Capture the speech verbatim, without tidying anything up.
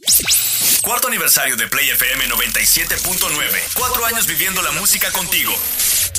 Cuarto aniversario de Play F M noventa y siete punto nueve. Cuatro años viviendo la música contigo.